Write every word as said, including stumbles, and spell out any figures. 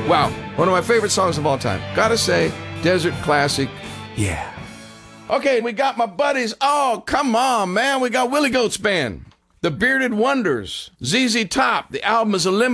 Wow, one of my favorite songs of all time. Gotta say, desert classic, yeah. Okay, we got my buddies. Oh, come on, man. We got Willie Goats Band, The Bearded Wonders, Z Z Top. The album is eliminated.